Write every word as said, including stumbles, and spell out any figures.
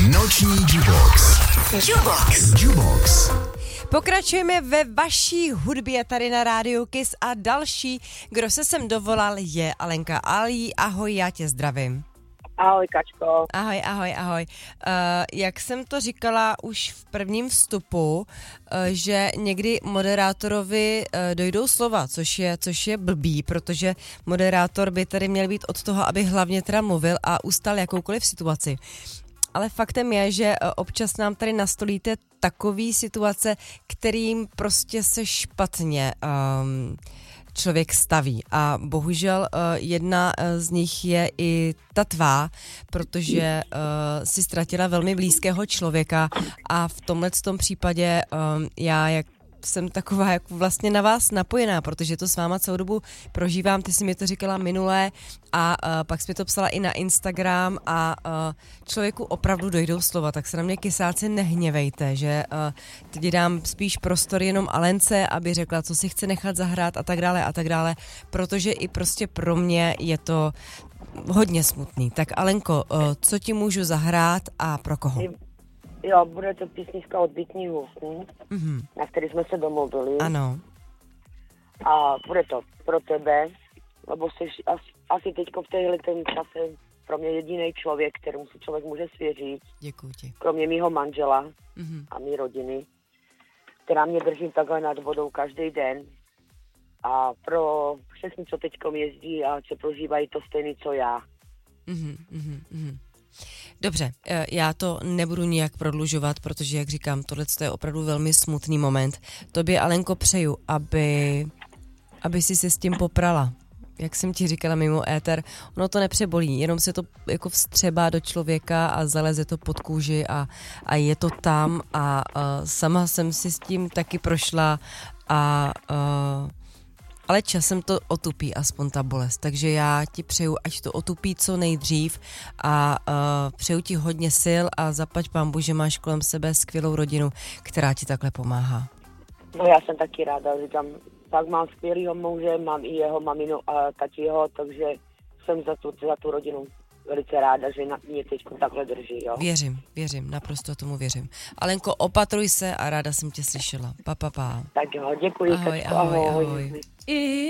Noční Jubox. Jubox. Jubox. Pokračujeme ve vaší hudbě tady na rádiu Kiss a další, kdo se sem dovolal, je Alenka Alí. Ahoj, já tě zdravím. Ahoj, Kačko. Ahoj, ahoj, ahoj. Uh, jak jsem to říkala už v prvním vstupu, uh, že někdy moderátorovi uh, dojdou slova, což je, což je blbý, protože moderátor by tady měl být od toho, aby hlavně teda mluvil a ustal jakoukoliv situaci. Ale faktem je, že občas nám tady nastolíte takový situace, kterým prostě se špatně um, člověk staví. A bohužel uh, jedna z nich je i ta tvá, protože uh, si ztratila velmi blízkého člověka a v tomhletom případě um, já, jak jsem taková jako vlastně na vás napojená, protože to s váma celou dobu prožívám, ty jsi mi to říkala minulé a uh, pak jsi mi to psala i na Instagram a uh, člověku opravdu dojdou slova, tak se na mě kysáci nehněvejte, že uh, teď dám spíš prostor jenom Alence, aby řekla, co si chce nechat zahrát a tak dále a tak dále, protože i prostě pro mě je to hodně smutný. Tak Alenko, uh, co ti můžu zahrát a pro koho? Jo, bude to písnička od Bytní husní, Mm-hmm. na který jsme se domluvili. Ano. A bude to pro tebe, lebo jsi asi, asi teďko v téhle ten čase pro mě jediný člověk, kterému si člověk může svěřit. Děkuji ti. Kromě mýho manžela Mm-hmm. a mý rodiny, která mě drží takhle nad vodou každý den. A pro všechny, co teďkom jezdí a co prožívají to stejný, co já. Mm-hmm, mm-hmm. Dobře, já to nebudu nijak prodlužovat, protože, jak říkám, tohle je opravdu velmi smutný moment. Tobě, Alenko, přeju, aby, aby si se s tím poprala. Jak jsem ti říkala mimo éter, ono to nepřebolí, jenom se to jako vstřebá do člověka a zaleze to pod kůži a, a je to tam a uh, sama jsem si s tím taky prošla a uh, ale časem to otupí aspoň ta bolest, takže já ti přeju, ať to otupí co nejdřív a uh, přeju ti hodně sil a zaplať pánbu, že máš kolem sebe skvělou rodinu, která ti takhle pomáhá. No já jsem taky ráda, říkám, tak mám skvělýho muže, mám i jeho maminu a tatího, takže jsem za tu, za tu rodinu velice ráda, že na mě teď takhle drží, jo. Věřím, věřím, naprosto tomu věřím. Alenko, opatruj se a ráda jsem tě slyšela. Pa, pa, pa. Tak jo, děkuji. Ahoj, Kačko, ahoj, ahoj. ahoj.